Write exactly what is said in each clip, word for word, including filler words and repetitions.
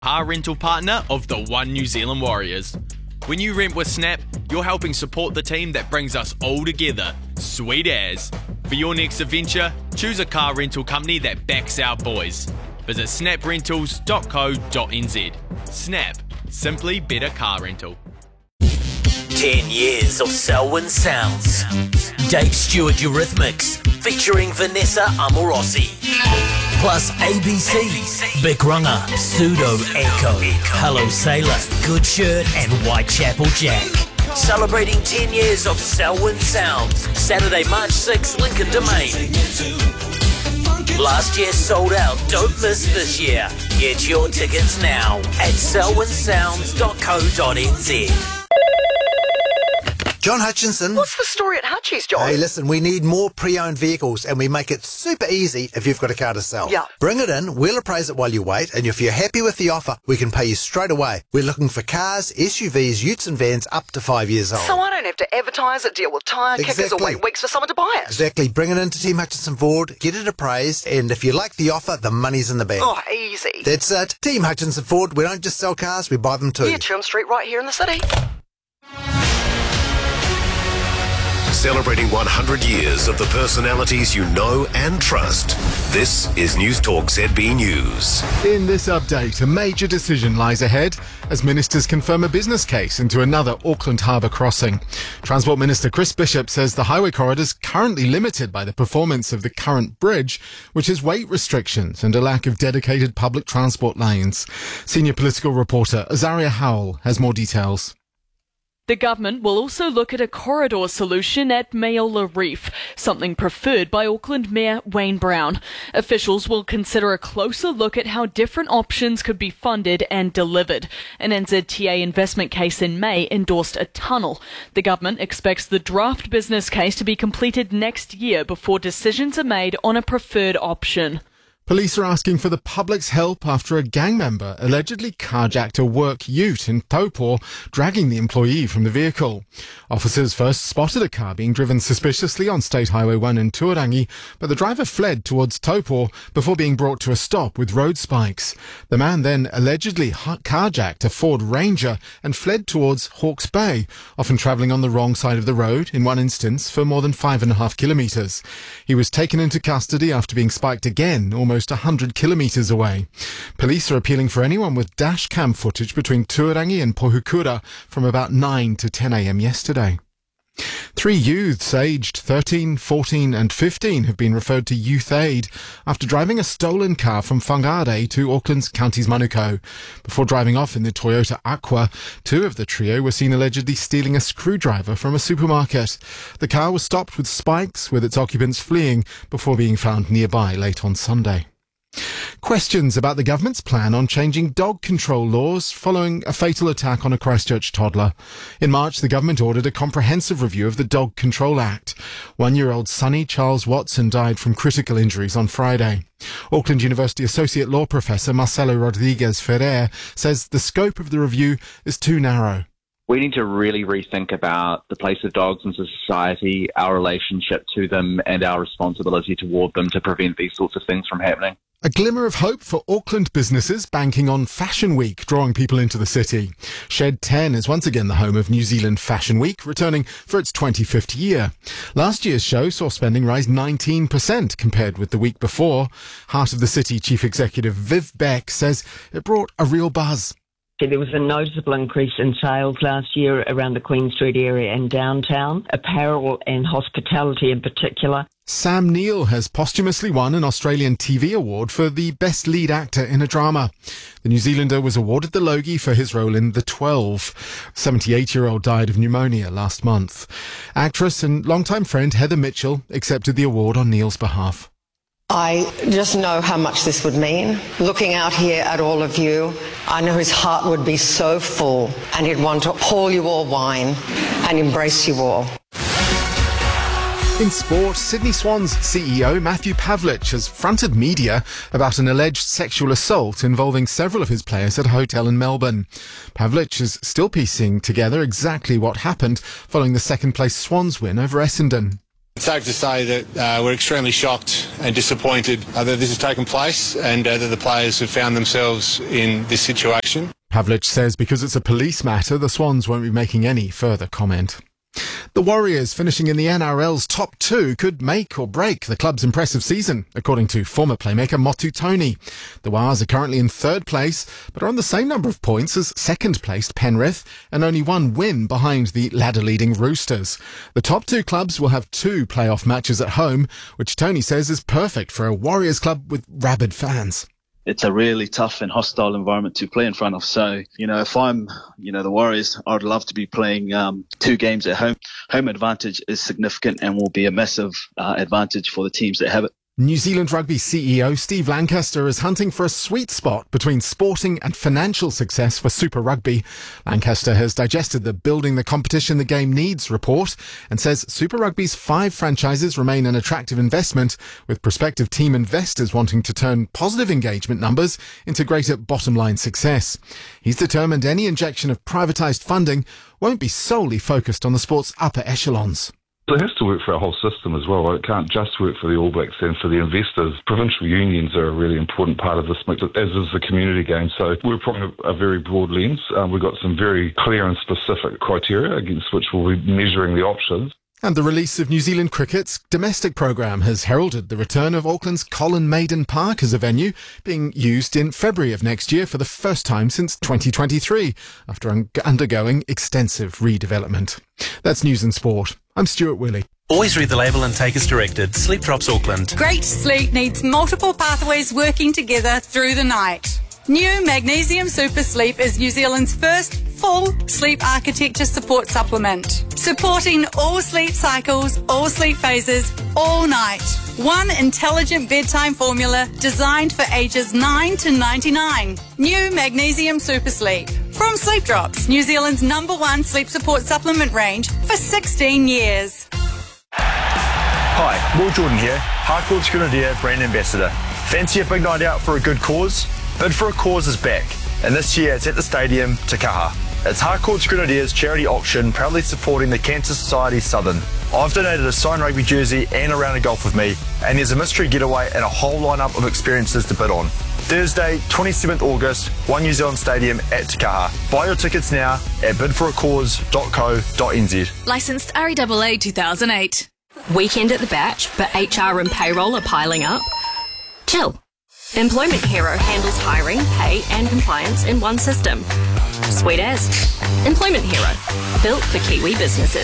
car rental partner of the One New Zealand Warriors. When you rent with Snap, you're helping support the team that brings us all together. Sweet as. For your next adventure, choose a car rental company that backs our boys. Visit snap rentals dot co dot n z. Snap. Simply better car rental. Ten years of Selwyn Sounds. Dave Stewart Eurythmics, featuring Vanessa Amorosi. Plus A B C, Big Runner, Pseudo Echo, Hello Sailor, Good Shirt and Whitechapel Jack. Celebrating ten years of Selwyn Sounds. Saturday, March sixth, Lincoln Domain. Last year sold out. Don't miss this year. Get your tickets now at selwyn sounds dot co dot n z. John Hutchinson. What's the story at Hutchies, John? Hey, listen, we need more pre-owned vehicles and we make it super easy if you've got a car to sell. Yeah. Bring it in, we'll appraise it while you wait, and if you're happy with the offer, we can pay you straight away. We're looking for cars, S U Vs, utes and vans up to five years old. So I don't have to advertise it, deal with tyre Exactly. kickers or wait weeks for someone to buy it. Exactly. Bring it into Team Hutchinson Ford, get it appraised, and if you like the offer, the money's in the bank. Oh, easy. That's it. Team Hutchinson Ford, we don't just sell cars, we buy them too. Yeah, Trim Street right here in the city. Celebrating one hundred years of the personalities you know and trust. This is News Talk Z B News. In this update, a major decision lies ahead as ministers confirm a business case into another Auckland Harbour crossing. Transport Minister Chris Bishop says the highway corridor is currently limited by the performance of the current bridge, which has weight restrictions and a lack of dedicated public transport lanes. Senior political reporter Azaria Howell has more details. The government will also look at a corridor solution at Mayola Reef, something preferred by Auckland Mayor Wayne Brown. Officials will consider a closer look at how different options could be funded and delivered. An N Z T A investment case in May endorsed a tunnel. The government expects the draft business case to be completed next year before decisions are made on a preferred option. Police are asking for the public's help after a gang member allegedly carjacked a work ute in Taupo, dragging the employee from the vehicle. Officers first spotted a car being driven suspiciously on State Highway one in Tuarangi, but the driver fled towards Taupo before being brought to a stop with road spikes. The man then allegedly carjacked a Ford Ranger and fled towards Hawke's Bay, often travelling on the wrong side of the road, in one instance for more than five and a half kilometres. He was taken into custody after being spiked again, almost one hundred kilometres away. Police are appealing for anyone with dash cam footage between Tuarangi and Pohukura from about nine to ten a m yesterday. Three youths aged thirteen, fourteen and fifteen have been referred to Youth Aid after driving a stolen car from Whangarei to Auckland's Counties Manukau. Before driving off in the Toyota Aqua, two of the trio were seen allegedly stealing a screwdriver from a supermarket. The car was stopped with spikes, with its occupants fleeing before being found nearby late on Sunday. Questions about the government's plan on changing dog control laws following a fatal attack on a Christchurch toddler. In March, the government ordered a comprehensive review of the Dog Control Act. One-year-old Sonny Charles Watson died from critical injuries on Friday. Auckland University Associate Law Professor Marcelo Rodriguez Ferrer says the scope of the review is too narrow. We need to really rethink about the place of dogs in society, our relationship to them and our responsibility toward them to prevent these sorts of things from happening. A glimmer of hope for Auckland businesses banking on Fashion Week, drawing people into the city. Shed ten is once again the home of New Zealand Fashion Week, returning for its twenty-fifth year. Last year's show saw spending rise nineteen percent compared with the week before. Heart of the City Chief Executive Viv Beck says it brought a real buzz. There was a noticeable increase in sales last year around the Queen Street area and downtown, apparel and hospitality in particular. Sam Neill has posthumously won an Australian T V award for the best lead actor in a drama. The New Zealander was awarded the Logie for his role in The Twelve. seventy-eight-year-old died of pneumonia last month. Actress and longtime friend Heather Mitchell accepted the award on Neill's behalf. I just know how much this would mean. Looking out here at all of you, I know his heart would be so full and he'd want to pour you all wine and embrace you all. In sport, Sydney Swans C E O Matthew Pavlich has fronted media about an alleged sexual assault involving several of his players at a hotel in Melbourne. Pavlich is still piecing together exactly what happened following the second-place Swans win over Essendon. Safe to say that uh, we're extremely shocked and disappointed uh, that this has taken place and uh, that the players have found themselves in this situation. Pavlich says because it's a police matter, the Swans won't be making any further comment. The Warriors finishing in the N R L's top two could make or break the club's impressive season, according to former playmaker Motu Tony. The Wars are currently in third place, but are on the same number of points as second-placed Penrith and only one win behind the ladder-leading Roosters. The top two clubs will have two playoff matches at home, which Tony says is perfect for a Warriors club with rabid fans. It's a really tough and hostile environment to play in front of. So, you know, if I'm, you know, the Warriors, I'd love to be playing um, two games at home. Home advantage is significant and will be a massive uh, advantage for the teams that have it. New Zealand Rugby C E O Steve Lancaster is hunting for a sweet spot between sporting and financial success for Super Rugby. Lancaster has digested the Building the Competition the Game Needs report and says Super Rugby's five franchises remain an attractive investment, with prospective team investors wanting to turn positive engagement numbers into greater bottom-line success. He's determined any injection of privatised funding won't be solely focused on the sport's upper echelons. It has to work for our whole system as well. It can't just work for the All Blacks and for the investors. Provincial unions are a really important part of this mix, as is the community game. So we're applying a, a very broad lens. Um, we've got some very clear and specific criteria against which we'll be measuring the options. And the release of New Zealand Cricket's domestic programme has heralded the return of Auckland's Colin Maiden Park as a venue, being used in February of next year for the first time since twenty twenty-three, after un- undergoing extensive redevelopment. That's News and Sport. I'm Stuart Willey. Always read the label and take as directed. Sleep Drops Auckland. Great sleep needs multiple pathways working together through the night. New Magnesium Super Sleep is New Zealand's first full sleep architecture support supplement, supporting all sleep cycles, all sleep phases, all night. One intelligent bedtime formula designed for ages nine to ninety-nine. New Magnesium Super Sleep. From Sleep Drops, New Zealand's number one sleep support supplement range for sixteen years. Hi, Will Jordan here, Harcourt's Grenadier Brand Ambassador. Fancy a big night out for a good cause? Bid for a Cause is back, and this year it's at the stadium, Te Kaha. It's Harcourt's Grenadiers charity auction, proudly supporting the Cancer Society Southern. I've donated a signed rugby jersey and a round of golf with me, and there's a mystery getaway and a whole lineup of experiences to bid on. Thursday, twenty-seventh August, One New Zealand Stadium at Te Kaha. Buy your tickets now at bid for a cause dot co dot n z. Licensed R E A A two thousand eight. Weekend at the Batch, but H R and payroll are piling up? Chill. Employment Hero handles hiring, pay and compliance in one system. Sweet as. Employment Hero. Built for Kiwi businesses.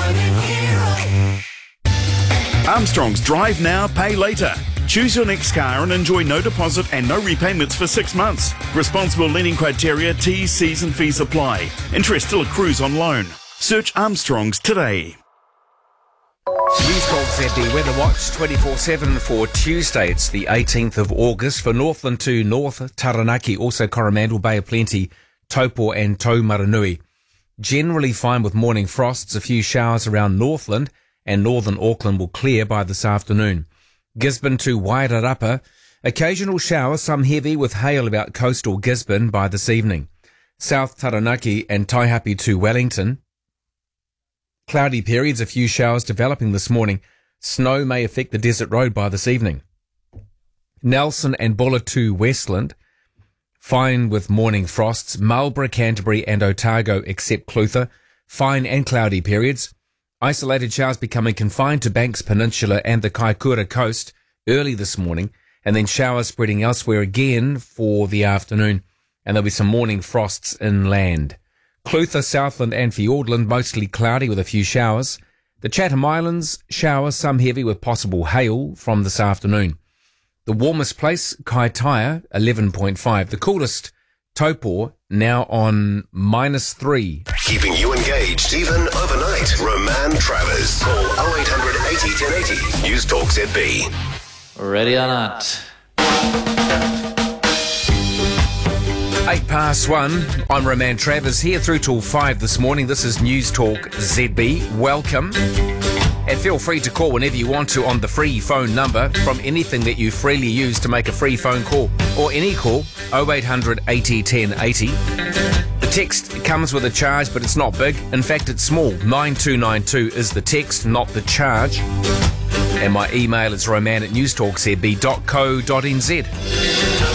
Armstrong's Drive Now, Pay Later. Choose your next car and enjoy no deposit and no repayments for six months. Responsible lending criteria, T's, C's and fees apply. Interest still accrues on loan. Search Armstrong's today. News Talk Z B Weather Watch twenty-four seven for Tuesday. It's the eighteenth of August for Northland to North Taranaki, also Coromandel, Bay of Plenty, Taupo and Taumaranui. Generally fine with morning frosts. A few showers around Northland and northern Auckland will clear by this afternoon. Gisborne to Wairarapa, occasional showers, some heavy with hail about coastal Gisborne by this evening. South Taranaki and Taihape to Wellington. Cloudy periods, a few showers developing this morning. Snow may affect the desert road by this evening. Nelson and Buller to Westland, fine with morning frosts. Marlborough, Canterbury and Otago except Clutha, fine and cloudy periods. Isolated showers becoming confined to Banks Peninsula and the Kaikoura coast early this morning, and then showers spreading elsewhere again for the afternoon, and there'll be some morning frosts inland. Clutha, Southland and Fiordland, mostly cloudy with a few showers. The Chatham Islands, showers, some heavy with possible hail from this afternoon. The warmest place, Kaitaia, eleven point five. The coolest, Taupo, now on minus three. Keeping you engaged even overnight. Roman Travers. Call oh eight hundred eighty ten eighty. News Talk Z B. Ready or not? Eight past one. I'm Roman Travers here through till five this morning. This is News Talk Z B. Welcome. And feel free to call whenever you want to on the free phone number from anything that you freely use to make a free phone call, or any call, oh eight hundred eighty ten eighty. The Text comes with a charge, but it's not big. In fact, it's small. nine two nine two is the text, not the charge. And my email is roman at newstalk z b dot co dot n z.